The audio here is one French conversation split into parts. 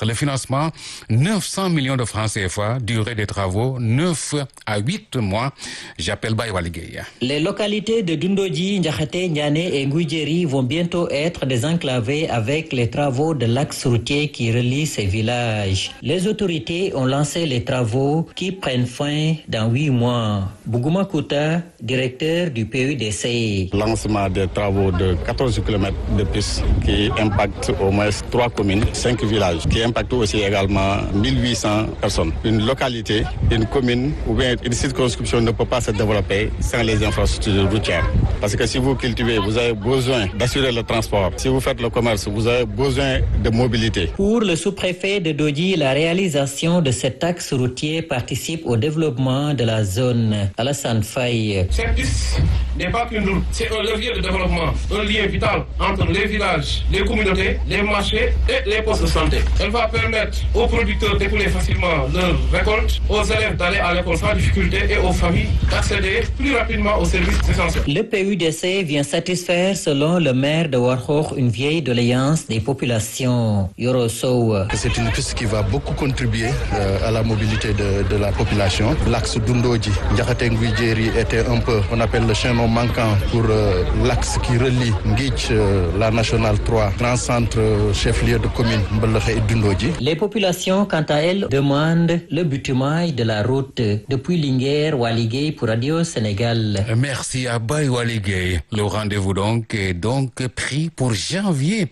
kilomètres. Le financement, 900 millions de francs CFA, durée des travaux, 9 à 8 mois. J'appelle Baye Waligay. Les localités de Dundoji, Ndiakhate, Niané et Ngouidjeri vont bientôt être désenclavées avec les travaux de l'axe routier qui relie ces villages. Les autorités ont lancé les travaux qui prennent fin dans 8 mois. Bougouma Kouta, directeur du PUDC. Lancement des travaux de 14 km de piste qui impactent au moins 3 communes, 5 villages, qui impactent aussi également 1800 personnes. Une localité, une commune ou bien une circonscription ne peut pas se développer sans les infrastructures routières. Parce que si vous cultivez, vous avez besoin d'assurer le transport. Si vous faites le commerce, vous avez besoin de mobilité. Pour le sous-préfet de Dodji, la réalisation de cet axe routier participe au développement de la zone. Alassane Faye. Cette piste n'est pas qu'une route, c'est un levier de développement, un lien vital entre les villages, les communautés, les marchés et les postes de santé. Elle va permettre aux producteurs d'écouler facilement leurs récoltes, aux élèves d'aller à l'école sans difficulté et aux familles d'accéder plus rapidement aux services essentiels. Le PUDC vient satisfaire, selon le maire de Warhour, une vieille doléance des populations. Yoro Sow. C'est une piste qui va beaucoup contribuer à la mobilité de la population. L'axe Dundoji, Ndiakhate Ngouidjeri était un peu, on appelle le chaînon manquant pour l'axe qui relie Ngitch, la nationale 3, grand centre chef-lieu de commune Mbelexe et Dundoji. Les populations, quant à elles, demandent le bitumage de la route depuis Linguère, Waligay pour Radio Sénégal. Merci à Baye Waligay. Le rendez-vous est donc pris pour janvier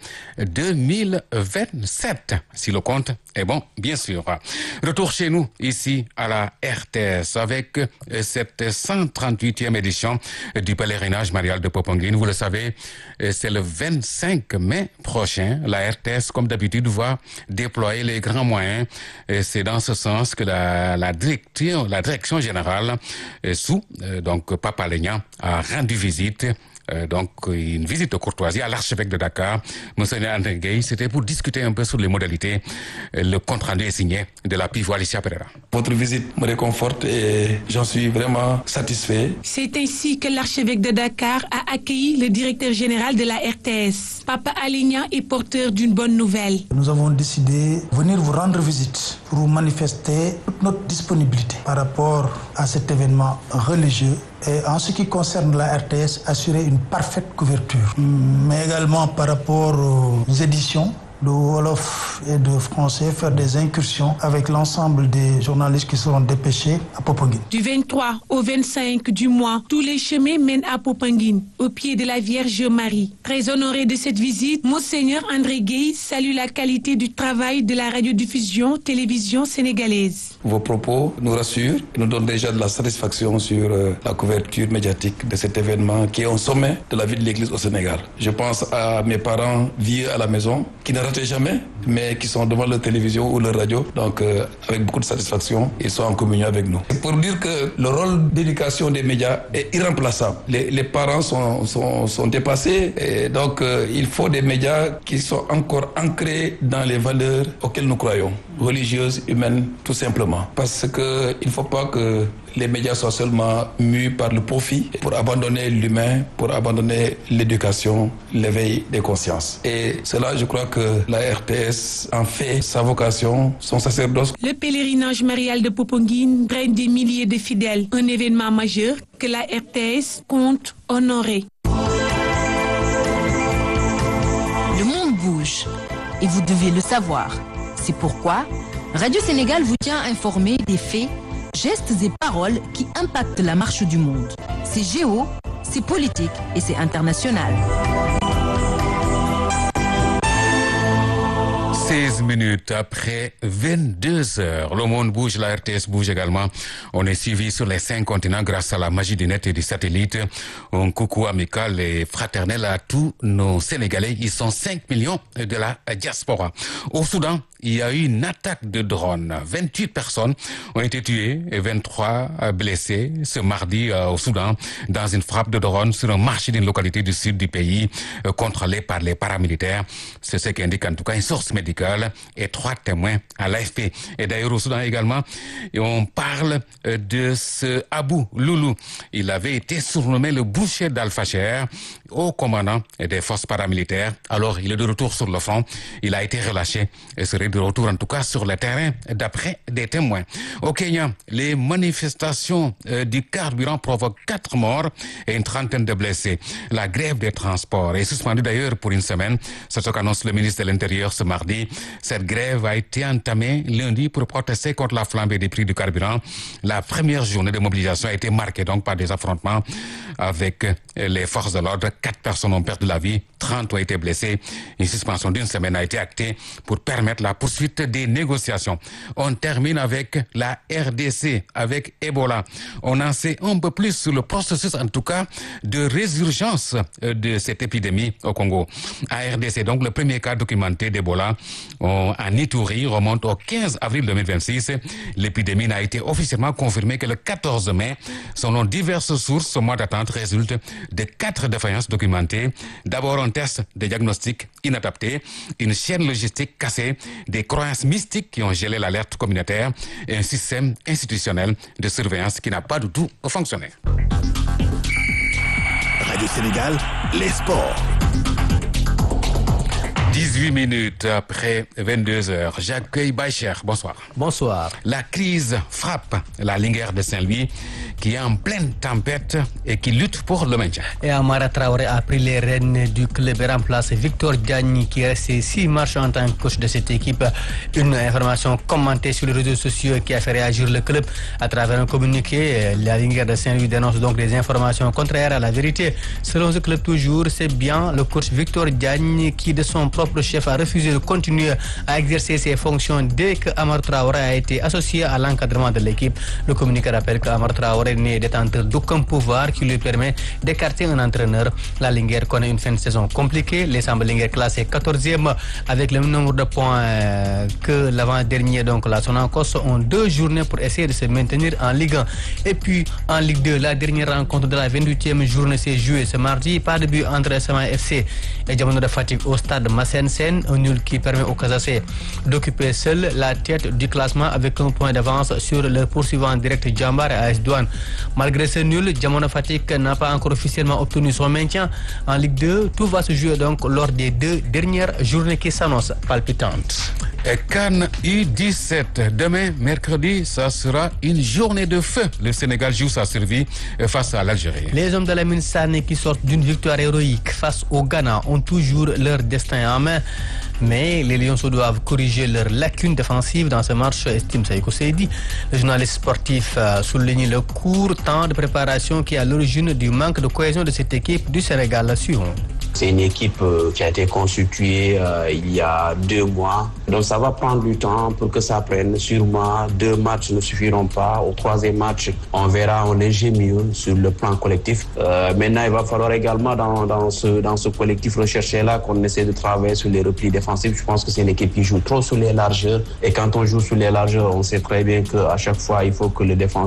2027, si le compte est bon, bien sûr. Retour chez nous, ici à la RTS, avec cette 138e édition du pèlerinage marial de Popenguine. Vous le savez, c'est le 25 mai prochain. La RTS, comme d'habitude, va déployer les grands moyens. C'est dans ce sens que la direction générale, sous donc Papa Lénian, a rendu visite. Donc, une visite de courtoisie à l'archevêque de Dakar, Monseigneur André Gueye. C'était pour discuter un peu sur les modalités. Le compte-rendu est signé de la PIV Alicia Pereira. Votre visite me réconforte et j'en suis vraiment satisfait. C'est ainsi que l'archevêque de Dakar a accueilli le directeur général de la RTS. Papa Alignan est porteur d'une bonne nouvelle. Nous avons décidé de venir vous rendre visite pour vous manifester toute notre disponibilité par rapport à cet événement religieux. Et en ce qui concerne la RTS, assurer une parfaite couverture. Mais également par rapport aux éditions de Wolof et de français, faire des incursions avec l'ensemble des journalistes qui seront dépêchés à Popenguine. Du 23 au 25 du mois, tous les chemins mènent à Popenguine, au pied de la Vierge Marie. Très honoré de cette visite, Monseigneur André Gueye salue la qualité du travail de la radiodiffusion télévision sénégalaise. Vos propos nous rassurent et nous donnent déjà de la satisfaction sur la couverture médiatique de cet événement qui est au sommet de la vie de l'Église au Sénégal. Je pense à mes parents vieux à la maison qui ne ratent jamais, mais qui sont devant leur télévision ou leur radio. Donc, avec beaucoup de satisfaction, ils sont en communion avec nous. C'est pour dire que le rôle d'éducation des médias est irremplaçable. Les parents sont dépassés et donc il faut des médias qui sont encore ancrés dans les valeurs auxquelles nous croyons, religieuses, humaines, tout simplement. Parce qu'il ne faut pas que les médias soient seulement mus par le profit pour abandonner l'humain, pour abandonner l'éducation, l'éveil des consciences. Et cela, je crois que la RTS en fait sa vocation, son sacerdoce. Le pèlerinage marial de Popenguine draine des milliers de fidèles, un événement majeur que la RTS compte honorer. Le monde bouge et vous devez le savoir. C'est pourquoi Radio Sénégal vous tient informé des faits, gestes et paroles qui impactent la marche du monde. C'est géo, c'est politique et c'est international. 16 minutes après 22 heures. Le monde bouge, la RTS bouge également. On est suivi sur les 5 continents grâce à la magie du net et du satellite. Un coucou amical et fraternel à tous nos Sénégalais. Ils sont 5 millions de la diaspora. Au Soudan, il y a eu une attaque de drone. 28 personnes ont été tuées et 23 blessées ce mardi au Soudan dans une frappe de drone sur un marché d'une localité du sud du pays contrôlée par les paramilitaires. C'est ce qu'indique en tout cas une source médicale médicale et 3 témoins à l'AFP. Et d'ailleurs au Soudan également, on parle de ce Abou Loulou. Il avait été surnommé le boucher d'Al-Fasher, haut commandant des forces paramilitaires. Alors il est de retour sur le front. Il a été relâché et serait de retour en tout cas sur le terrain d'après des témoins. Au Kenya, les manifestations du carburant provoquent 4 morts et une trentaine de blessés. La grève des transports est suspendue d'ailleurs pour une semaine. C'est ce qu'annonce le ministre de l'Intérieur ce mardi. Cette grève a été entamée lundi pour protester contre la flambée des prix du carburant. La première journée de mobilisation a été marquée donc par des affrontements avec les forces de l'ordre. 4 personnes ont perdu la vie, 30 ont été blessés. Une suspension d'une semaine a été actée pour permettre la poursuite des négociations. On termine avec la RDC, avec Ebola. On en sait un peu plus sur le processus, en tout cas, de résurgence de cette épidémie au Congo. À RDC, donc, le premier cas documenté d'Ebola en Ituri remonte au 15 avril 2026. L'épidémie n'a été officiellement confirmée que le 14 mai. Selon diverses sources, ce mois d'attente résulte de 4 défaillances documentées. D'abord, un test de diagnostic inadapté, une chaîne logistique cassée, des croyances mystiques qui ont gelé l'alerte communautaire et un système institutionnel de surveillance qui n'a pas du tout fonctionné. Radio Sénégal, les sports. 18 minutes après 22 heures. J'accueille Baïcher. Bonsoir. Bonsoir. La crise frappe la Linguère de Saint-Louis qui est en pleine tempête et qui lutte pour le maintien. Et Amara Traoré a pris les rênes du club et remplace Victor Diagne qui est resté 6 matchs en tant que coach de cette équipe. Une information commentée sur les réseaux sociaux qui a fait réagir le club à travers un communiqué. La Linguère de Saint-Louis dénonce donc des informations contraires à la vérité. Selon ce club toujours, c'est bien le coach Victor Diagne qui de son propre chef a refusé de continuer à exercer ses fonctions dès que Amara Traoré a été associé à l'encadrement de l'équipe. Le communiqué rappelle que Amara Traoré n'est détenteur d'aucun pouvoir qui lui permet d'écarter un entraîneur. La Linguère connaît une fin de saison compliquée. Les Samba Linguère classé 14e avec le même nombre de points que l'avant-dernier, donc la Sonacos, ont 2 journées pour essayer de se maintenir en Ligue 1. Et puis en Ligue 2, la dernière rencontre de la 28e journée s'est jouée ce mardi. Pas de but entre SMA FC et Diamono de Fatigue au stade Massen-Sen, un nul qui permet aux Casacés d'occuper seul la tête du classement avec un point d'avance sur le poursuivant direct Djambar et AS Douane. Malgré ce nul, Diamono Fatigue n'a pas encore officiellement obtenu son maintien en Ligue 2. Tout va se jouer donc lors des 2 dernières journées qui s'annoncent palpitantes. CAN U17. Demain, mercredi, ça sera une journée de feu. Le Sénégal joue sa survie face à l'Algérie. Les hommes de la Lamine Sané qui sortent d'une victoire héroïque face au Ghana ont toujours leur destin en main. Mais les Lionceaux doivent corriger leurs lacunes défensives dans ce match, estime Saïko Seydi. Le journaliste sportif souligne le court temps de préparation qui est à l'origine du manque de cohésion de cette équipe du Sénégal. Suivons. C'est une équipe qui a été constituée il y a 2 mois. Donc ça va prendre du temps pour que ça prenne. Sûrement 2 matchs ne suffiront pas. Au 3e match, on verra un léger mieux sur le plan collectif. Maintenant, il va falloir également dans ce collectif recherché-là qu'on essaie de travailler sur les replis défensifs. Je pense que c'est une équipe qui joue trop sur les largeurs. Et quand on joue sur les largeurs, on sait très bien qu'à chaque fois, il faut que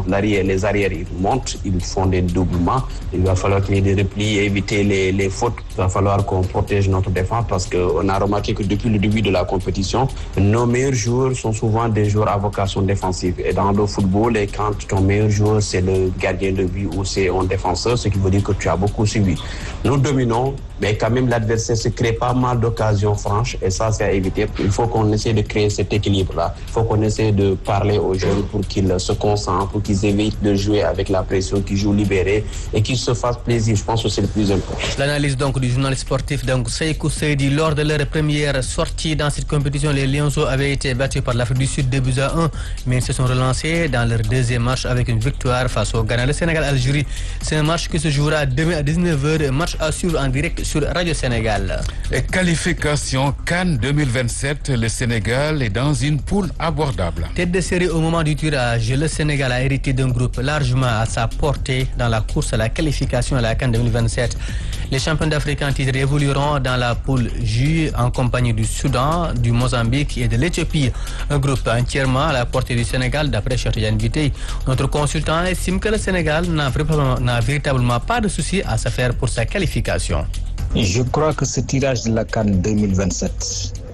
les arrières ils montent. Ils font des doublements. Il va falloir qu'il y ait des replis et éviter les fautes. Il va falloir qu'on protège notre défense parce qu'on a remarqué que depuis le début de la compétition, nos meilleurs joueurs sont souvent des joueurs à vocation défensive. Et dans le football, et quand ton meilleur joueur, c'est le gardien de but ou c'est un défenseur, ce qui veut dire que tu as beaucoup suivi. Nous dominons, mais quand même l'adversaire se crée pas mal d'occasions franches et ça, c'est à éviter. Il faut qu'on essaie de créer cet équilibre-là. Il faut qu'on essaie de parler aux jeunes pour qu'ils se concentrent, pour qu'ils évitent de jouer avec la pression, qu'ils jouent libérés et qu'ils se fassent plaisir. Je pense que c'est le plus important. L'analyse donc du journaliste sportif donc Saïko Seydi. Lors de leur première sortie dans cette compétition, les Lionceaux avaient été battus par l'Afrique du Sud 2-1, mais ils se sont relancés dans leur 2e match avec une victoire face au Ghana. Le Sénégal-Algérie, c'est un match qui se jouera demain à 19h, match à suivre en direct sur Radio Sénégal. Et qualification CAN 2027, le Sénégal est dans une poule abordable. Tête de série au moment du tirage, le Sénégal a hérité d'un groupe largement à sa portée dans la course à la qualification à la CAN 2027. Les champions d'Afrique en titre évolueront dans la poule J en compagnie du Soudan, du Mozambique et de l'Éthiopie. Un groupe entièrement à la portée du Sénégal d'après Cheikh Biteye. Notre consultant estime que le Sénégal n'a véritablement pas de souci à se faire pour sa qualification. Je crois que ce tirage de la CAN 2027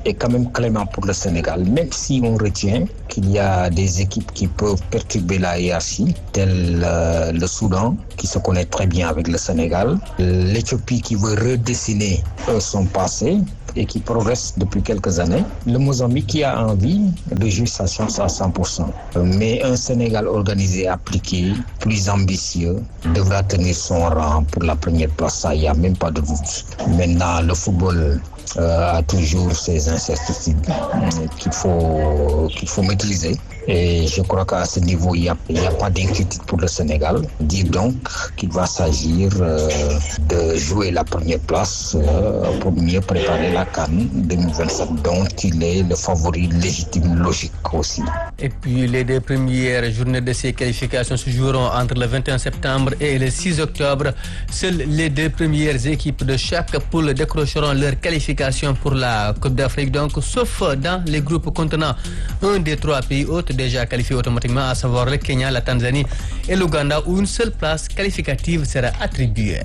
est quand même clément pour le Sénégal, même si on retient qu'il y a des équipes qui peuvent perturber la hiérarchie, telles le Soudan, qui se connaît très bien avec le Sénégal, l'Éthiopie qui veut redessiner son passé et qui progresse depuis quelques années, le Mozambique qui a envie de jouer sa chance à 100%. Mais un Sénégal organisé, appliqué, plus ambitieux, devra tenir son rang pour la première place, ça, il n'y a même pas de doute. Maintenant, le football a toujours ses incertitudes qu'il faut maîtriser. Et je crois qu'à ce niveau, il n'y a pas d'inquiétude pour le Sénégal. Dire donc qu'il va s'agir de jouer la première place pour mieux préparer la CAN 2027, dont il est le favori légitime, logique aussi. Et puis les deux premières journées de ces qualifications se joueront entre le 21 septembre et le 6 octobre. Seules les deux premières équipes de chaque poule décrocheront leur qualification pour la Coupe d'Afrique, donc sauf dans les groupes contenant un des trois pays hôtes déjà qualifiés automatiquement, à savoir le Kenya, la Tanzanie et l'Ouganda, où une seule place qualificative sera attribuée.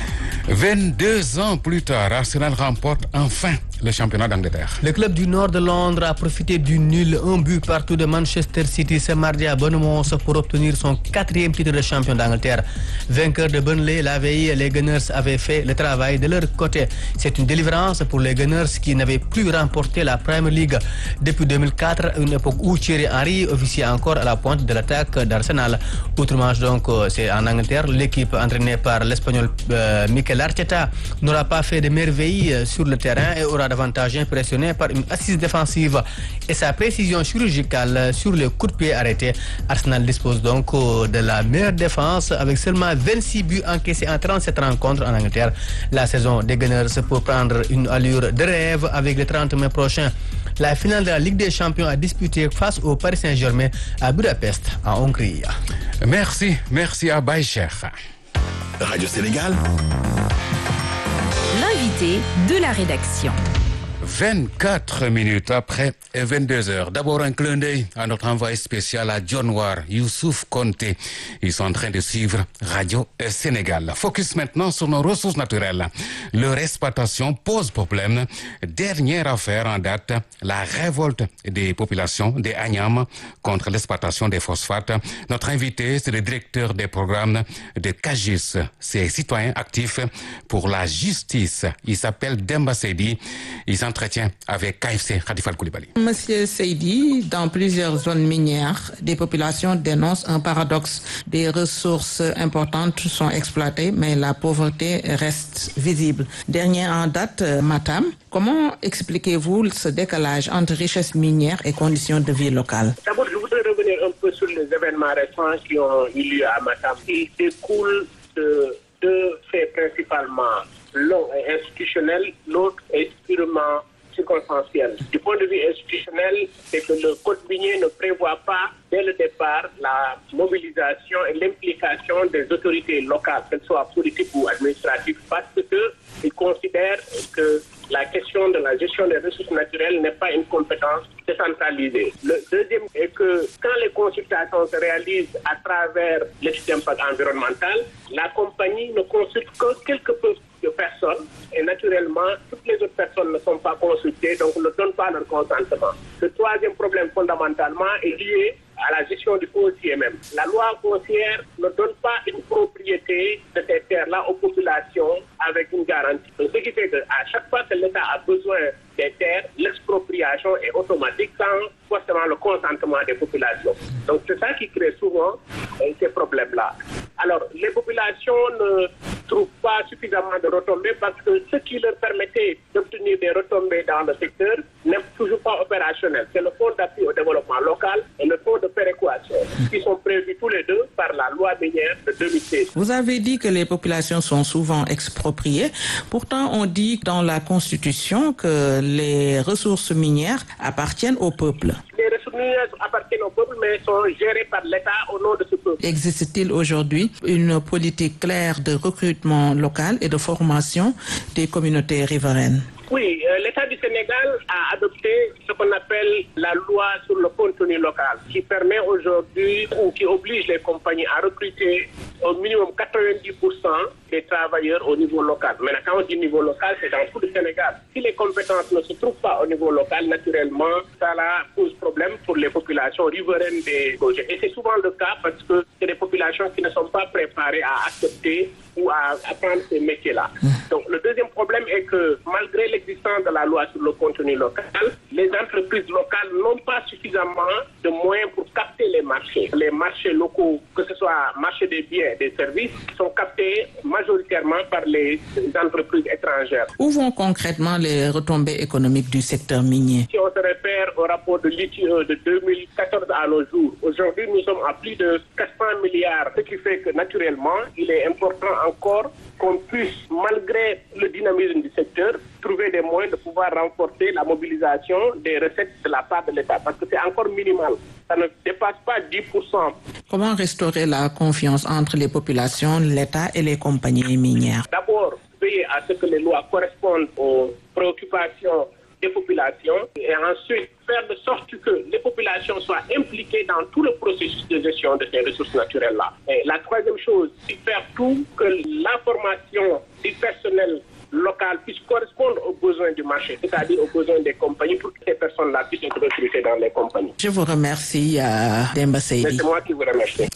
22 ans plus tard, Arsenal remporte enfin le championnat d'Angleterre. Le club du nord de Londres a profité du nul, un but partout de Manchester City ce mardi à Bournemouth pour obtenir son 4e titre de champion d'Angleterre. Vainqueur de Burnley, la veille, les Gunners avaient fait le travail de leur côté. C'est une délivrance pour les Gunners qui n'avaient plus remporté la Premier League depuis 2004, une époque où Thierry Henry officiait encore à la pointe de l'attaque d'Arsenal. Autrement, donc, c'est en Angleterre, l'équipe entraînée par l'Espagnol Mikel Arteta n'aura pas fait de merveilles sur le terrain et aura davantage impressionné par une assise défensive et sa précision chirurgicale sur les coups de pied arrêtés. Arsenal dispose donc de la meilleure défense avec seulement 26 buts encaissés en 37 rencontres en Angleterre. La saison des Gunners peut prendre une allure de rêve avec le 30 mai prochain. La finale de la Ligue des Champions a disputé face au Paris Saint-Germain à Budapest, en Hongrie. Merci à Baïcher. Radio Sénégal. L'invité de la rédaction. 24 minutes après 22 heures. D'abord un clin d'œil à notre envoyé spécial à Dionewar, Youssouf Konté. Ils sont en train de suivre Radio Sénégal. Focus maintenant sur nos ressources naturelles. Leur exploitation pose problème. Dernière affaire en date, la révolte des populations des Agnam contre l'exploitation des phosphates. Notre invité, c'est le directeur des programmes de CAGIS. C'est citoyens actifs pour la justice. Il s'appelle Demba Seydi. Il s'entretient avec KFC Khadifal Koulibaly. Monsieur Seydi, dans plusieurs zones minières, des populations dénoncent un paradoxe. Des ressources importantes sont exploitées, mais la pauvreté reste visible. Dernier en date, Matam. Comment expliquez-vous ce décalage entre richesse minière et conditions de vie locales? D'abord, je voudrais revenir un peu sur les événements récents qui ont eu lieu à Matam. Ils découlent de deux faits principalement. L'un est institutionnel, l'autre est purement circonstanciel. Du point de vue institutionnel, c'est que le code minier ne prévoit pas dès le départ la mobilisation et l'implication des autorités locales, qu'elles soient politiques ou administratives, parce qu'ils considèrent que la question de la gestion des ressources naturelles n'est pas une compétence décentralisée. Le deuxième est que quand les consultations se réalisent à travers l'étude d'impact environnemental, la compagnie ne consulte que quelques peu de personnes et naturellement, toutes les autres personnes ne sont pas consultées, donc ne donnent pas leur consentement. Le troisième problème fondamentalement est lié à la gestion du foncier même. La loi foncière ne donne pas une propriété de ces terres-là aux populations avec une garantie. Donc, ce qui fait qu'à chaque fois que l'État a besoin des terres, l'expropriation est automatique sans forcément le consentement des populations. Donc c'est ça qui crée souvent ces problèmes-là. Alors les populations ne trouvent pas suffisamment de retombées parce que ce qui leur permettait d'obtenir des retombées dans le secteur n'est toujours pas opérationnel. C'est le fonds d'appui au développement local et le fonds de péréquation qui sont prévus tous les deux par la loi minière de 2016. Vous avez dit que les populations sont souvent expropriées. Pourtant, on dit dans la Constitution que les ressources minières appartiennent au peuple. Les ressources minières appartiennent au peuple, mais sont gérées par l'État au nom de ce peuple. Existe-t-il aujourd'hui une politique claire de recrutement local et de formation des communautés riveraines? Oui, l'État du Sénégal Sénégal a adopté ce qu'on appelle la loi sur le contenu local, qui permet aujourd'hui ou qui oblige les compagnies à recruter au minimum 90% des travailleurs au niveau local. Maintenant, quand on dit niveau local, c'est dans tout le Sénégal. Si les compétences ne se trouvent pas au niveau local, naturellement, ça pose problème pour les populations riveraines des projets. Et c'est souvent le cas parce que c'est des populations qui ne sont pas préparées à accepter ou à apprendre ces métiers-là. Donc, le deuxième problème est que malgré l'existence de la loi sur le contenu local, les entreprises locales n'ont pas suffisamment de moyens pour capter les marchés. Les marchés locaux, que ce soit marché des biens et des services, sont captés majoritairement par les entreprises étrangères. Où vont concrètement les retombées économiques du secteur minier? Si on se réfère au rapport de l'ITE de 2014 à nos jours, aujourd'hui nous sommes à plus de 400 milliards, ce qui fait que naturellement, il est important encore qu'on puisse, malgré le dynamisme du secteur, trouver des moyens de pouvoir renforcer la mobilisation des recettes de la part de l'État, parce que c'est encore minimal. Ça ne dépasse pas 10%. Comment restaurer la confiance entre les populations, l'État et les compagnies minières? D'abord, veiller à ce que les lois correspondent aux préoccupations des populations et ensuite faire de sorte que les populations soient impliquées dans tout le processus de gestion de ces ressources naturelles-là. Et la troisième chose, c'est faire tout que l'information du personnel local puisse correspondre aux besoins du marché, c'est-à-dire aux besoins des compagnies pour que ces personnes-là puissent être recrutées dans les compagnies. Je vous remercie, Demba Seydi. C'est moi qui vous remercie.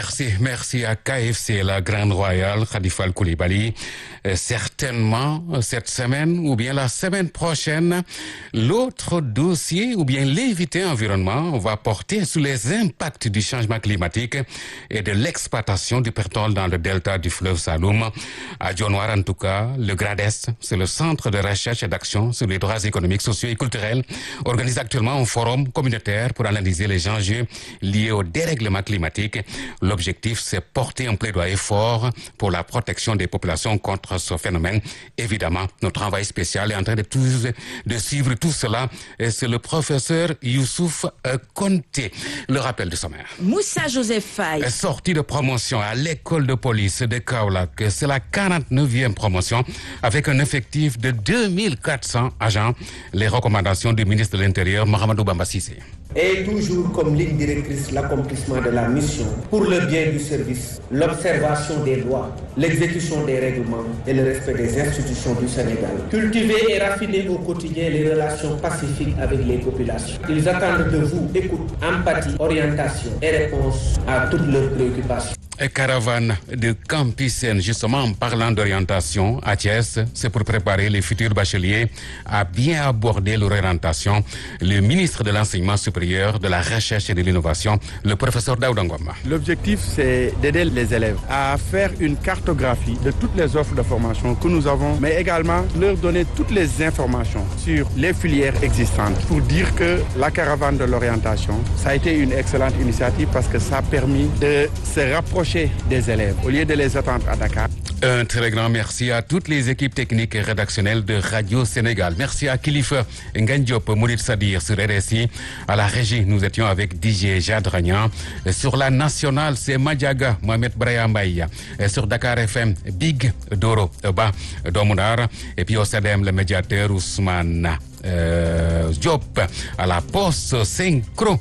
Merci à KFC, la Grande Royale, Khalifa Koulibaly. Certainement, cette semaine ou bien la semaine prochaine, l'autre dossier ou bien l'invité environnement va porter sur les impacts du changement climatique et de l'exploitation du pétrole dans le delta du fleuve Saloum. À Dionewar, en tout cas, le GRADES, c'est le Centre de recherche et d'action sur les droits économiques, sociaux et culturels, organise actuellement un forum communautaire pour analyser les enjeux liés au dérèglement climatique. L'objectif, c'est porter un plaidoyer fort pour la protection des populations contre ce phénomène. Évidemment, notre travail spécial est en train de suivre tout cela. Et c'est le professeur Youssouf Konté. Le rappel du sommaire. Moussa Joseph Faye. Sortie de promotion à l'école de police de Kaolack. C'est la 49e promotion avec un effectif de 2400 agents. Les recommandations du ministre de l'Intérieur, Mahamadou Bamba Cissé. Et toujours comme ligne directrice l'accomplissement de la mission pour le bien du service, l'observation des lois, l'exécution des règlements et le respect des institutions du Sénégal. Cultiver et raffiner au quotidien les relations pacifiques avec les populations. Ils attendent de vous écoute, empathie, orientation et réponse à toutes leurs préoccupations. Caravane de Campicène, justement en parlant d'orientation à Thiès, c'est pour préparer les futurs bacheliers à bien aborder leur orientation. Le ministre de l'Enseignement supérieur, de la Recherche et de l'Innovation, le professeur Daouda Ngoma. L'objectif, c'est d'aider les élèves à faire une cartographie de toutes les offres de formation que nous avons, mais également leur donner toutes les informations sur les filières existantes pour dire que la caravane de l'orientation, ça a été une excellente initiative parce que ça a permis de se rapprocher des élèves au lieu de les attendre à Dakar. Un très grand merci à toutes les équipes techniques et rédactionnelles de Radio Sénégal. Merci à Kilifa Ngandiop, Mourid Sadir sur RSI. À la régie, nous étions avec DJ Jadragnan. Sur la nationale, c'est Madjaga, Mohamed Brayambaïa. Sur Dakar FM, Big Doro Ba Domounar. Et puis au CDM, le médiateur Ousmane Diop. À la poste synchro,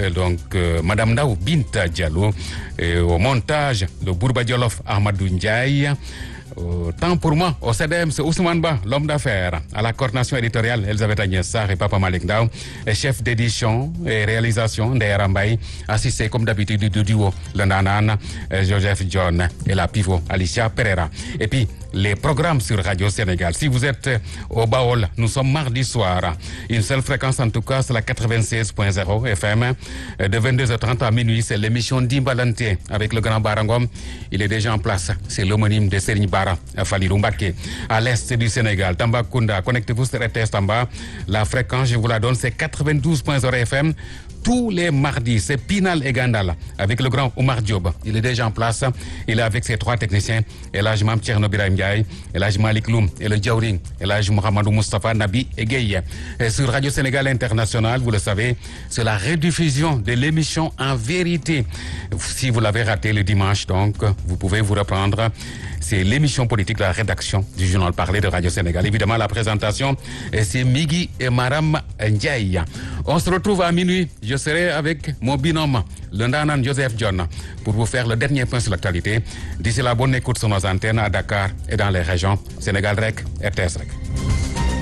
Madame Daou Binta Diallo. Et au montage, le Bourba Diolof Ahmadou Ndiaye. Tant pour moi, au CDM, c'est Ousmane Ba, l'homme d'affaires. À la coordination éditoriale, Elisabeth Agnès Sarr et Papa Malik Ndao. Et chef d'édition et réalisation, Ndeye Rambaye. Assisté comme d'habitude du duo, le Nanan, Joseph John et la pivot, Alicia Pereira. Et puis, les programmes sur Radio Sénégal. Si vous êtes au Baol, nous sommes mardi soir. Une seule fréquence en tout cas, c'est la 96.0 FM. De 22h30 à minuit, c'est l'émission Dimbalante avec le grand Barangom. Il est déjà en place. C'est l'homonyme de Serigne Bara, Falilou Mbacké. À l'est du Sénégal, Tambacounda, connectez-vous sur RTS Tamba. La fréquence, je vous la donne, c'est 92.0 FM. tous les mardis. C'est Pinal et Gandala avec le grand Oumar Diop. Il est déjà en place. Il est avec ses 3 techniciens. Elhaj Mam Thierno Birahim Ndiaye, Elhaj Malik Loum et le Djawring, Elhaj Mohamedou Moustapha Nabi et Gueye. Sur Radio Sénégal International, vous le savez, c'est la rediffusion de l'émission En Vérité. Si vous l'avez raté le dimanche, donc, vous pouvez vous reprendre. C'est l'émission politique de la rédaction du journal parlé de Radio Sénégal. Évidemment, la présentation, c'est Migui et Maram Ndiaye. On se retrouve à minuit. Je serai avec mon binôme, le Ndanan Joseph John, pour vous faire le dernier point sur l'actualité. D'ici là, bonne écoute sur nos antennes à Dakar et dans les régions. Sénégal Rec, RTS Rec.